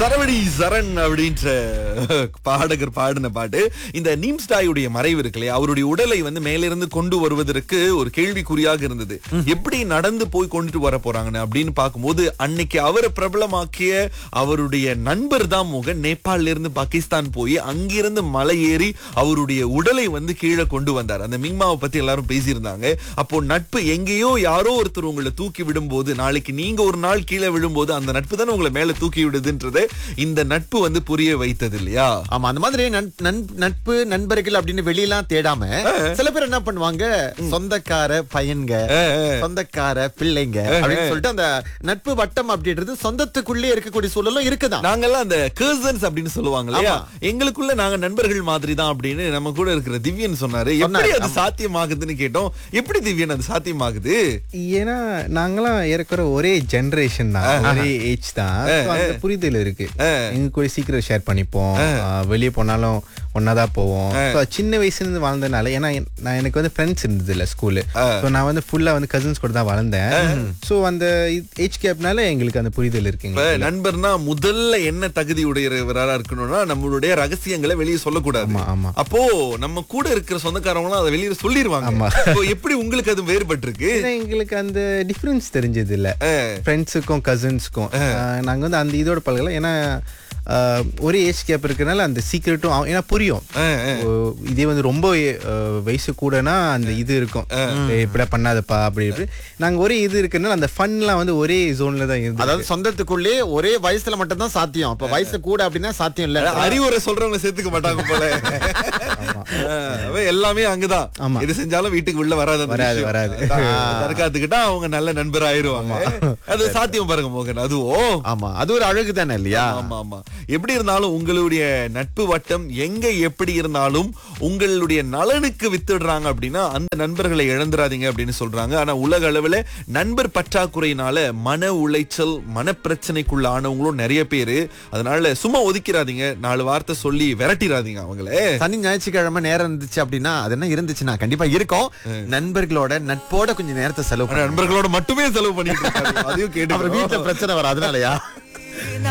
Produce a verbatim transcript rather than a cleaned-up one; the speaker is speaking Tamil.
சரவடி சரண் அப்படின்ற பாடகர் பாடின பாட்டு. இந்த நீம்ஸ்டாயுடைய மறைவு இருக்குல்லையே, அவருடைய உடலை வந்து மேலிருந்து கொண்டு வருவதற்கு ஒரு கேள்விக்குறியாக இருந்தது. எப்படி நடந்து போய் கொண்டுட்டு வர போறாங்கன்னு அப்படின்னு பார்க்கும்போது, அன்னைக்கு அவரை பிரபலமாக்கிய அவருடைய நண்பர் தான் மோகன் நேபாளில இருந்து பாகிஸ்தான் போய் அங்கிருந்து மலை ஏறி அவருடைய உடலை வந்து கீழே கொண்டு வந்தார். அந்த மிங்மாவை பத்தி எல்லாரும் பேசியிருந்தாங்க. அப்போ நட்பு எங்கேயோ யாரோ ஒருத்தர் உங்களை தூக்கி விடும்போது, நாளைக்கு நீங்க ஒரு நாள் கீழே விழும்போது அந்த நட்பு தானே உங்களை மேல தூக்கி விடுதுன்றதை இந்த நட்பு வந்து புரிய வைத்தது இல்லையா? ஆமா, அந்த மாதிரி நன்- நன்- நட்பு நண்பர்கள் அப்படின்னு வெளியெல்லாம் தேடாம சில பேர் என்ன பண்ணுவாங்க, சொந்தக்கார பையன்க, சொந்தக்கார பிள்ளைங்க அப்படின்னு சொல்லிட்டு அந்த நட்பு வட்டம் அப்படின்றது சொந்தத்துக்குள்ளே இருக்கக்கூடிய சூழலும் இருக்குதான். நாங்கெல்லாம் அந்த கர்சன்ஸ் அப்படின்னு சொல்லுவாங்க இல்லையா, எங்களுக்குள்ள நாங்க நண்பர்கள் மாதிரி தான் அப்படின்னு நம்ம கூட இருக்கிற திவ்யன் சொன்னாரு. எப்படி அது சாத்தியமாகுதுன்னு கேட்டோம். எப்படி திவ்யன் அது சாத்தியமாகுது? ஏன்னா நாங்களாம் ஏற்கனவே ஒரே ஜெனரேஷன் தான், ஒரே ஏஜ் தான். So, அந்த புரிதல் இருக்கு. எங்க கூட சீக்கிரம் ஷேர் பண்ணிப்போம், வெளியே போனாலும் ஒன்னாதான் போவோம். So, சின்ன வயசுல இருந்து வாழ்ந்தனால, ஏன்னா நான் எனக்கு வந்து ஃப்ரெண்ட்ஸ் இருந்தது இல்ல ஸ்கூலு. ஸோ நான் வந்து ஃபுல்லா வந்து கசின்ஸ் கூட தான் வளர்ந்தேன். ஸோ அந்த ஏஜ் கேப்னால எங்களுக்கு அந்த புரிதல் இருக்குங்க. இப்ப நண்பர்னா முதல்ல என்ன தகுதி உடையவரா இருக்கணும்னா, நம்மளுடைய ரகசியங்களை வெளியே சொல்லக்கூடாது. ஆமா, ஆமா. அப்போ நம்ம கூட இருக்கிற சொந்தக்காரங்களும் அதை வெளியே சொல்லிடுவாங்க. அப்போ எப்படி உங்களுக்கு அது வேறுபட்டு இருக்கு? ஏன்னா எங்களுக்கு அந்த டிஃபரன்ஸ் தெரிஞ்சது இல்ல, ஃப்ரெண்ட்ஸுக்கும் கசின்ஸுக்கும். நாங்க வந்து அந்த இதோட பழகல. ஏன்னா ஆஹ், ஒரே ஏஜ் கேப் இருக்கனால அந்த சீக்கிரட்டும் ஏன்னா புரியும். ஓ, இதே வந்து ரொம்ப அஹ், வயசு கூடனா அந்த இது இருக்கும், இப்படி பண்ணாதப்பா அப்படி இப்படி. நாங்க ஒரே இது இருக்கனால அந்த ஃபன்லாம் வந்து ஒரே ஜோன்ல தான் இருந்து. அதாவது சொந்தத்துக்குள்ளே ஒரே வயசுல மட்டும் தான் சாத்தியம். அப்ப வயசு கூட அப்படின்னா சாத்தியம் இல்ல. அறிவுரை சொல்றவங்க சேர்த்துக்க மாட்டாங்க போல. அவன் எல்லாமே அங்கதான். ஆமா. எது செஞ்சாலும் வீட்டுக்கு உள்ள வராது. வராது, வராது. தற்காத்துக்கிட்டா அவங்க நல்ல நண்பர் ஆயிருவாங்க. அது சாத்தியம் பாருங்க மோகன். அதுவும் ஆமா, அது ஒரு அழகு தானே இல்லையா? ஆமா ஆமா. எப்படி இருந்தாலும் உங்களுடைய நட்பு வட்டம் எங்க எப்படி இருந்தாலும் உங்களுடைய நலனுக்கு வித்துடுறாங்க அப்படின்னா அந்த நண்பர்களை இழந்துராதீங்க அப்படின்னு சொல்றாங்க. ஆனா உலக அளவுல நண்பர் பற்றாக்குறையினால மன உளைச்சல், மனப்பிரச்சனைக்குள்ள ஆனவங்களும் நிறைய பேரு. அதனால சும்மா ஒதுக்கிறாதீங்க, நாலு வார்த்தை சொல்லி விரட்டிடாதீங்க அவங்களே. சனி ஞாயிற்றுக்கிழமை நேரம் இருந்துச்சு அப்படின்னா, அது என்ன இருந்துச்சுன்னா கண்டிப்பா இருக்கும். நண்பர்களோட நட்போட கொஞ்சம் நேரத்தை செலவு ஆனா பண்ண, நண்பர்களோட மட்டுமே செலவு பண்ணிட்டு இருக்காரு. அதையும் கேட்டு அப்புறம் வீட்டுல பிரச்சனை வரும். அதனாலயா